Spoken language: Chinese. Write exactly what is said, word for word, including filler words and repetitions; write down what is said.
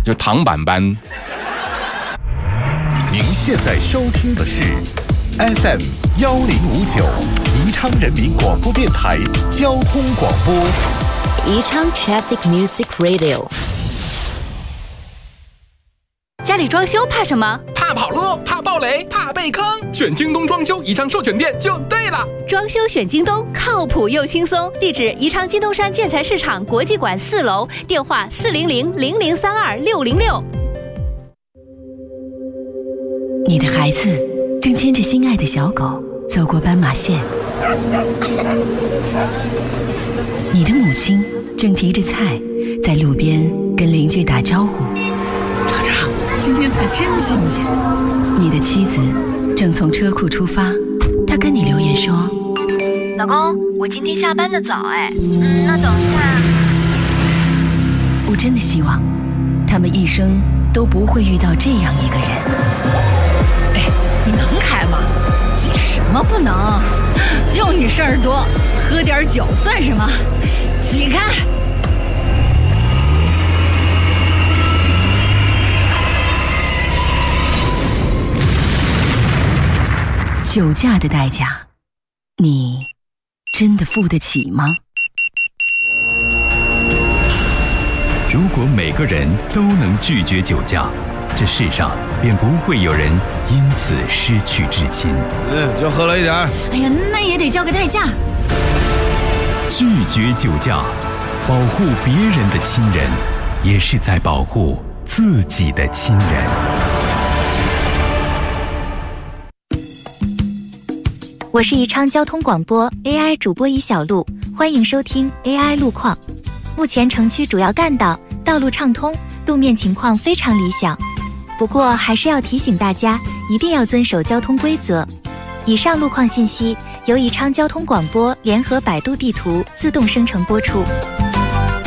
就唐板班。 您现在收听的是 F M 幺零五九宜昌人民广播电台交通广播。 宜昌 Traffic Music Radio。 家里装修怕什么？ 怕跑路，怕暴雷，怕被坑。选京东装修宜昌授权店就对了。 装修选京东，靠谱又轻松。地址：宜昌金东山建材市场国际馆四楼，电话：四零零零零三二六零六。 你的孩子正牵着心爱的小狗走过斑马线，你的母亲正提着菜在路边跟邻居打招呼。 厂长，今天菜真新鲜。 你的妻子正从车库出发，她跟你留言说： 老公，我今天下班的早哎，嗯，那等一下。 我真的希望他们一生都不会遇到这样一个人。 哎，你能开吗？急什么不能？就你事儿多，喝点酒算什么？挤开！ 酒驾的代价，你真的付得起吗？ 如果每个人都能拒绝酒驾，这世上便不会有人因此失去至亲。 嗯，就喝了一点。 哎呀，那也得交个代价。 拒绝酒驾，保护别人的亲人，也是在保护自己的亲人。 我是宜昌交通广播 A I 主播宜小璐，欢迎收听 A I 路况。目前城区主要干道道路畅通，路面情况非常理想。不过还是要提醒大家，一定要遵守交通规则。以上路况信息由宜昌交通广播联合百度地图自动生成播出。